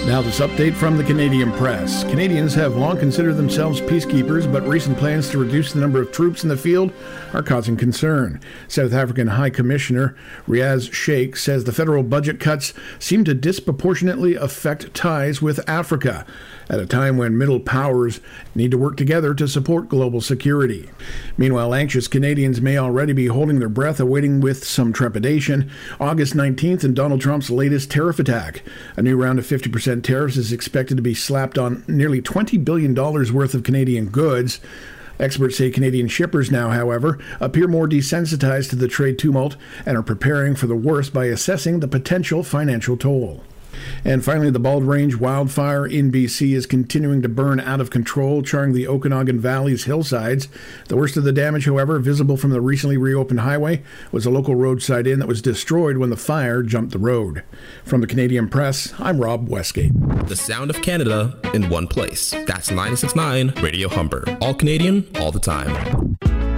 Now this update from the Canadian Press. Canadians have long considered themselves peacekeepers, but recent plans to reduce the number of troops in the field are causing concern. South African High Commissioner Riaz Sheikh says the federal budget cuts seem to disproportionately affect ties with Africa at a time when middle powers need to work together to support global security. Meanwhile, anxious Canadians may already be holding their breath, awaiting with some trepidation August 19th and Donald Trump's latest tariff attack. A new round of 50% tariffs is expected to be slapped on nearly $20 billion worth of Canadian goods. Experts say Canadian shippers now, however, appear more desensitized to the trade tumult and are preparing for the worst by assessing the potential financial toll. And finally, the Bald Range wildfire in BC is continuing to burn out of control, charring the Okanagan Valley's hillsides. The worst of the damage, however, visible from the recently reopened highway, was a local roadside inn that was destroyed when the fire jumped the road. From the Canadian Press, I'm Rob Westgate. The sound of Canada in one place. That's 96.9 Radio Humber. All Canadian, all the time.